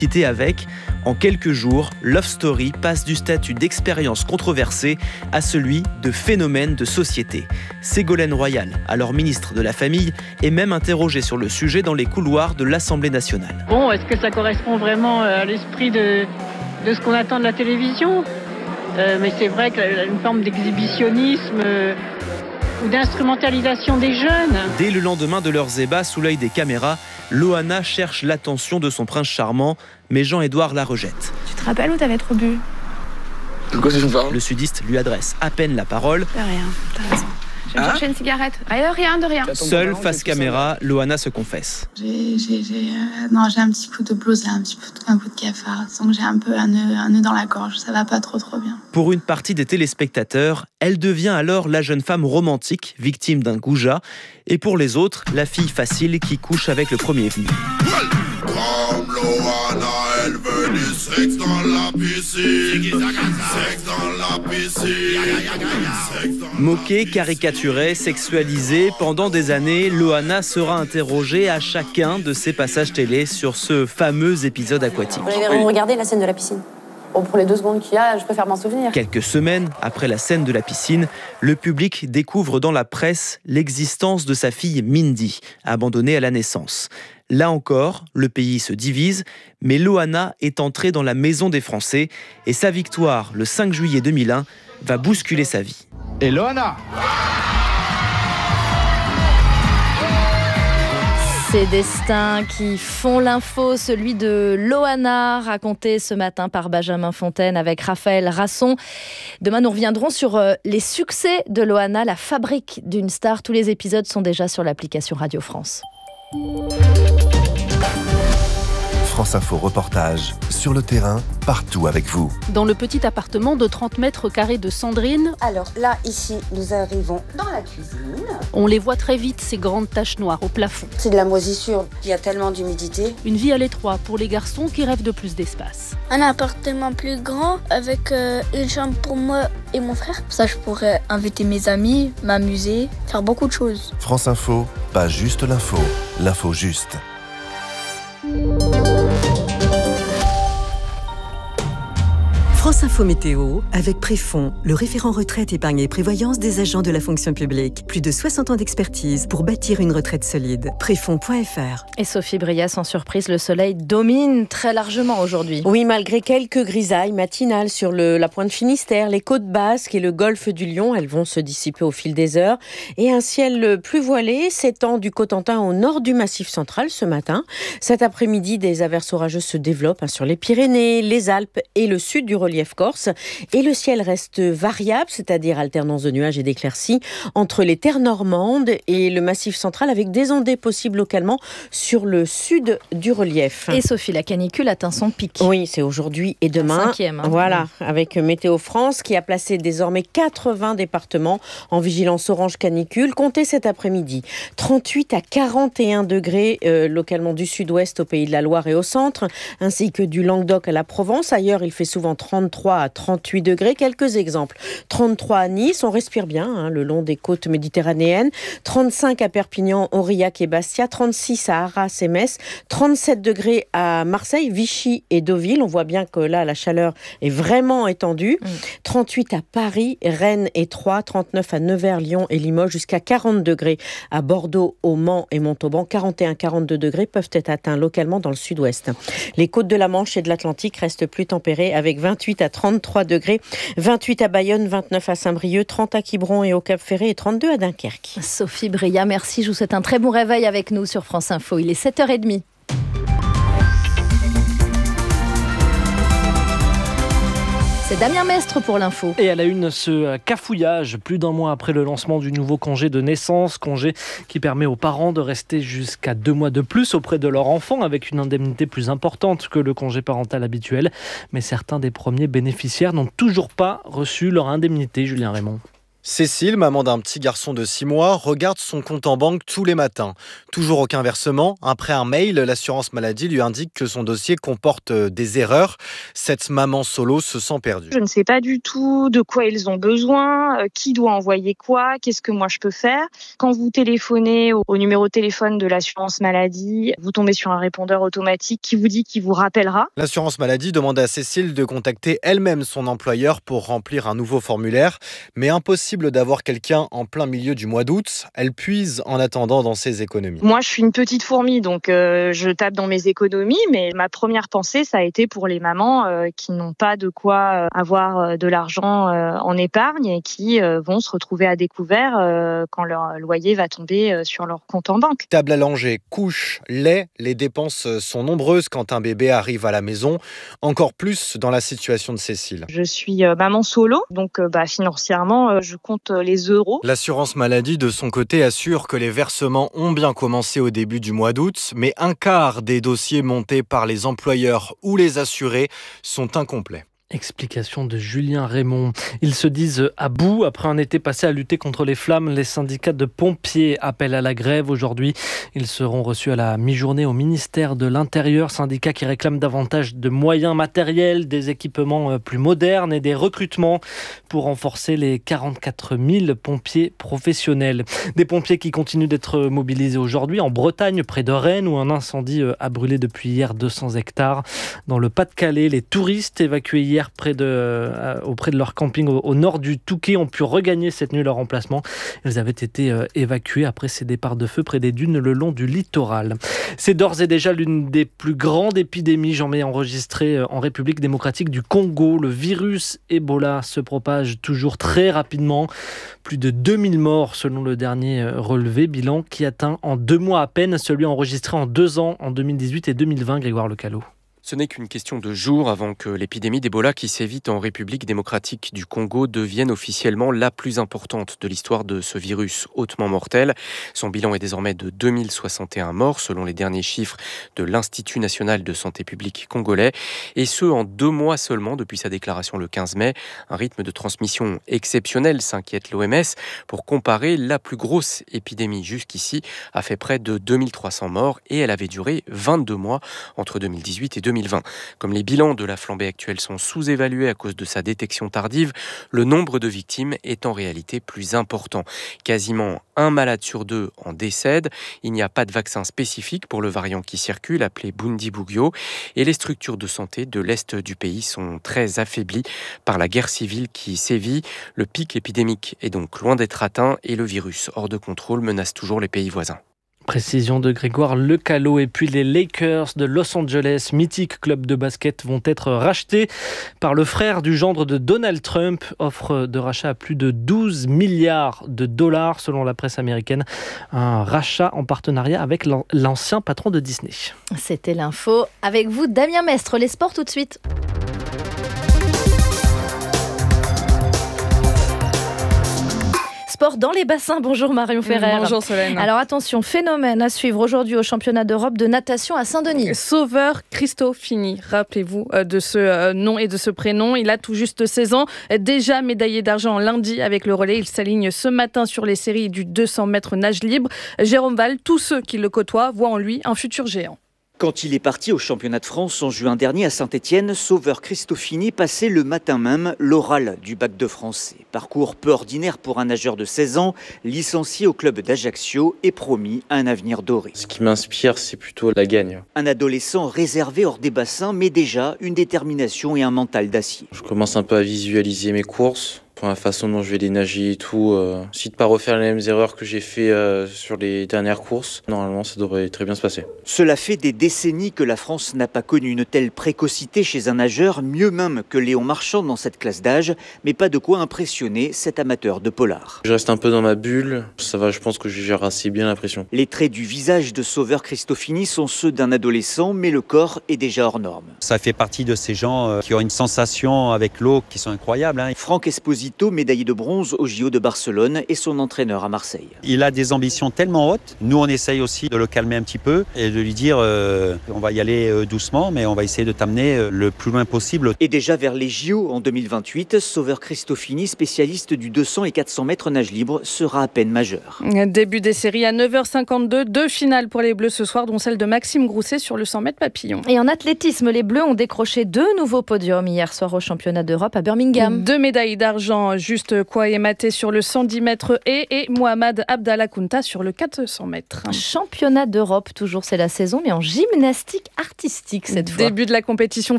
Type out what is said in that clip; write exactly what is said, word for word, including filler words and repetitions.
Avec, en quelques jours, Love Story passe du statut d'expérience controversée à celui de phénomène de société. Ségolène Royal, alors ministre de la Famille, est même interrogée sur le sujet dans les couloirs de l'Assemblée nationale. Bon, est-ce que ça correspond vraiment à l'esprit de, de ce qu'on attend de la télévision ? euh, Mais c'est vrai qu'il y a une forme d'exhibitionnisme euh, ou d'instrumentalisation des jeunes. Dès le lendemain de leurs ébats sous l'œil des caméras, Loana cherche l'attention de son prince charmant, mais Jean-Édouard la rejette. Tu te rappelles où t'avais trop bu ? De quoi tu me parles ? Le sudiste lui adresse à peine la parole. De rien, t'as raison. Je vais me Hein chercher une cigarette. Rien, rien, de rien. Seule face caméra, Loana se confesse. J'ai, j'ai, j'ai, euh, non, j'ai un petit coup de blues, là, un petit coup de, un coup de cafard. Donc j'ai un peu un nœud, un nœud dans la gorge. Ça va pas trop, trop bien. Pour une partie des téléspectateurs, elle devient alors la jeune femme romantique, victime d'un goujat. Et pour les autres, la fille facile qui couche avec le premier venu. Comme Loana, elle veut du sexe dans la piscine. Sexe dans la piscine. Sexe dans la Moquée, caricaturée, sexualisée, pendant des années, Loana sera interrogée à chacun de ses passages télé sur ce fameux épisode aquatique. Vous avez regardé la scène de la piscine ? Bon, pour les deux secondes qu'il y a, je préfère m'en souvenir. Quelques semaines après la scène de la piscine, le public découvre dans la presse l'existence de sa fille Mindy, abandonnée à la naissance. Là encore, le pays se divise, mais Loana est entrée dans la maison des Français et sa victoire, le cinq juillet deux mille un, va bousculer sa vie. Et Loana ! Ces destins qui font l'info, celui de Loana, raconté ce matin par Benjamin Fontaine avec Raphaël Rasson. Demain, nous reviendrons sur les succès de Loana, la fabrique d'une star. Tous les épisodes sont déjà sur l'application Radio France. France Info reportage, sur le terrain, partout avec vous. Dans le petit appartement de trente mètres carrés de Sandrine. Alors là, ici, nous arrivons dans la cuisine. On les voit très vite, ces grandes taches noires au plafond. C'est de la moisissure, il y a tellement d'humidité. Une vie à l'étroit pour les garçons qui rêvent de plus d'espace. Un appartement plus grand avec euh, une chambre pour moi et mon frère. Ça, je pourrais inviter mes amis, m'amuser, faire beaucoup de choses. France Info, pas juste l'info, l'info juste. France Info Météo, avec Préfond, le référent retraite, épargne et prévoyance des agents de la fonction publique. Plus de soixante ans d'expertise pour bâtir une retraite solide. Préfond point f r. Et Sophie Bria, sans surprise, le soleil domine très largement aujourd'hui. Oui, malgré quelques grisailles matinales sur le, la pointe Finistère, les côtes basques et le golfe du Lion, elles vont se dissiper au fil des heures. Et un ciel plus voilé s'étend du Cotentin au nord du Massif central ce matin. Cet après-midi, des averses orageuses se développent hein, sur les Pyrénées, les Alpes et le sud du relief corse. Et le ciel reste variable, c'est-à-dire alternance de nuages et d'éclaircies entre les terres normandes et le Massif central, avec des ondées possibles localement sur le sud du relief. Et Sophie, la canicule atteint son pic. Oui, c'est aujourd'hui et demain. Cinquième. Hein. Voilà, avec Météo France qui a placé désormais quatre-vingts départements en vigilance orange canicule. Comptez cet après-midi trente-huit à quarante et un degrés euh, localement du sud-ouest au Pays de la Loire et au centre, ainsi que du Languedoc à la Provence. Ailleurs, il fait souvent trente-trois à trente-huit degrés. Quelques exemples. trente-trois à Nice, on respire bien hein, le long des côtes méditerranéennes. trente-cinq à Perpignan, Aurillac et Bastia. trente-six à Arras et Metz. trente-sept degrés à Marseille, Vichy et Deauville. On voit bien que là, la chaleur est vraiment étendue. Mmh. trente-huit à Paris, Rennes et Troyes. trente-neuf à Nevers, Lyon et Limoges. Jusqu'à quarante degrés à Bordeaux, au Mans et Montauban. quarante et un à quarante-deux degrés peuvent être atteints localement dans le sud-ouest. Les côtes de la Manche et de l'Atlantique restent plus tempérées avec vingt-huit à trente-trois degrés, vingt-huit à Bayonne, vingt-neuf à Saint-Brieuc, trente à Quiberon et au Cap-Ferré et trente-deux à Dunkerque. Sophie Bria, merci. Je vous souhaite un très bon réveil avec nous sur France Info. Il est sept heures trente. C'est Damien Mestre pour l'info. Et à la une, ce cafouillage, plus d'un mois après le lancement du nouveau congé de naissance, congé qui permet aux parents de rester jusqu'à deux mois de plus auprès de leur enfant avec une indemnité plus importante que le congé parental habituel. Mais certains des premiers bénéficiaires n'ont toujours pas reçu leur indemnité, Julien Raymond. Cécile, maman d'un petit garçon de six mois, regarde son compte en banque tous les matins. Toujours aucun versement. Après un mail, l'assurance maladie lui indique que son dossier comporte des erreurs. Cette maman solo se sent perdue. Je ne sais pas du tout de quoi ils ont besoin, euh, qui doit envoyer quoi, qu'est-ce que moi je peux faire. Quand vous téléphonez au, au numéro de téléphone de l'assurance maladie, vous tombez sur un répondeur automatique qui vous dit qu'il vous rappellera. L'assurance maladie demande à Cécile de contacter elle-même son employeur pour remplir un nouveau formulaire, mais impossible d'avoir quelqu'un en plein milieu du mois d'août. Elle puise en attendant dans ses économies. Moi, je suis une petite fourmi, donc euh, je tape dans mes économies, mais ma première pensée, ça a été pour les mamans euh, qui n'ont pas de quoi euh, avoir euh, de l'argent euh, en épargne et qui euh, vont se retrouver à découvert euh, quand leur loyer va tomber euh, sur leur compte en banque. Table à langer, couche, lait, les dépenses sont nombreuses quand un bébé arrive à la maison, encore plus dans la situation de Cécile. Je suis euh, maman solo, donc euh, bah, financièrement, euh, je compte les euros. L'assurance maladie, de son côté, assure que les versements ont bien commencé au début du mois d'août, mais un quart des dossiers montés par les employeurs ou les assurés sont incomplets. Explication de Julien Raymond. Ils se disent à bout après un été passé à lutter contre les flammes. Les syndicats de pompiers appellent à la grève aujourd'hui. Ils seront reçus à la mi-journée au ministère de l'Intérieur. Syndicats qui réclament davantage de moyens matériels, des équipements plus modernes et des recrutements pour renforcer les quarante-quatre mille pompiers professionnels. Des pompiers qui continuent d'être mobilisés aujourd'hui en Bretagne, près de Rennes, où un incendie a brûlé depuis hier deux cents hectares. Dans le Pas-de-Calais, les touristes évacués hier Près de, euh, auprès de leur camping au, au nord du Touquet ont pu regagner cette nuit leur emplacement. Ils avaient été euh, évacués après ces départs de feu près des dunes le long du littoral. C'est d'ores et déjà l'une des plus grandes épidémies jamais enregistrées en République démocratique du Congo. Le virus Ebola se propage toujours très rapidement. Plus de deux mille morts selon le dernier relevé, bilan qui atteint en deux mois à peine celui enregistré en deux ans en deux mille dix-huit et deux mille vingt, Grégoire Lecalot. Ce n'est qu'une question de jours avant que l'épidémie d'Ebola qui sévit en République démocratique du Congo devienne officiellement la plus importante de l'histoire de ce virus hautement mortel. Son bilan est désormais de deux mille soixante et un morts selon les derniers chiffres de l'Institut national de santé publique congolais. Et ce, en deux mois seulement depuis sa déclaration le quinze mai. Un rythme de transmission exceptionnel, s'inquiète l'O M S. Pour comparer, la plus grosse épidémie jusqu'ici a fait près de deux mille trois cents morts et elle avait duré vingt-deux mois entre deux mille dix-huit et deux mille vingt. Comme les bilans de la flambée actuelle sont sous-évalués à cause de sa détection tardive, le nombre de victimes est en réalité plus important. Quasiment un malade sur deux en décède. Il n'y a pas de vaccin spécifique pour le variant qui circule, appelé Bundibugyo, et les structures de santé de l'Est du pays sont très affaiblies par la guerre civile qui sévit. Le pic épidémique est donc loin d'être atteint et le virus hors de contrôle menace toujours les pays voisins. Précision de Grégoire Lecalot. Et puis les Lakers de Los Angeles, mythique club de basket, vont être rachetés par le frère du gendre de Donald Trump. Offre de rachat à plus de douze milliards de dollars selon la presse américaine. Un rachat en partenariat avec l'ancien patron de Disney. C'était l'info. Avec vous, Damien Mestre. Les sports tout de suite. Sport dans les bassins. Bonjour Marion Ferrer. Bonjour Solène. Alors attention, phénomène à suivre aujourd'hui au championnat d'Europe de natation à Saint-Denis. Sauveur Cristofini, rappelez-vous de ce nom et de ce prénom. Il a tout juste seize ans, déjà médaillé d'argent lundi avec le relais. Il s'aligne ce matin sur les séries du deux cents mètres nage libre. Jérôme Val, tous ceux qui le côtoient voient en lui un futur géant. Quand il est parti au championnat de France en juin dernier à Saint-Étienne, Sauveur Cristofini passait le matin même l'oral du bac de français. Parcours peu ordinaire pour un nageur de seize ans, licencié au club d'Ajaccio et promis à un avenir doré. Ce qui m'inspire, c'est plutôt la gagne. Un adolescent réservé hors des bassins, mais déjà une détermination et un mental d'acier. Je commence un peu à visualiser mes courses. Pour la façon dont je vais les nager et tout, euh, si de ne pas refaire les mêmes erreurs que j'ai fait euh, sur les dernières courses, normalement ça devrait très bien se passer. Cela fait des décennies que la France n'a pas connu une telle précocité chez un nageur, mieux même que Léon Marchand dans cette classe d'âge, mais pas de quoi impressionner cet amateur de polar. Je reste un peu dans ma bulle, ça va, je pense que je gère assez bien la pression. Les traits du visage de Sauveur Cristofini sont ceux d'un adolescent, mais le corps est déjà hors norme. Ça fait partie de ces gens qui ont une sensation avec l'eau qui sont incroyables. Hein. Franck Esposito aussitôt médaillé de bronze aux J O de Barcelone et son entraîneur à Marseille. Il a des ambitions tellement hautes. Nous, on essaye aussi de le calmer un petit peu et de lui dire euh, on va y aller euh, doucement, mais on va essayer de t'amener euh, le plus loin possible. Et déjà vers les J O en deux mille vingt-huit, Sauveur Cristofini, spécialiste du deux cents et quatre cents mètres nage libre, sera à peine majeur. Début des séries à neuf heures cinquante-deux, deux finales pour les Bleus ce soir, dont celle de Maxime Grousset sur le cent mètres papillon. Et en athlétisme, les Bleus ont décroché deux nouveaux podiums hier soir au championnat d'Europe à Birmingham. Deux médailles d'argent, Juste Kouaye-Maté sur le cent dix mètres et, et Mohamed Abdallah Kounta sur le quatre cents mètres. Un championnat d'Europe, toujours c'est la saison, mais en gymnastique artistique cette fois. Début de la compétition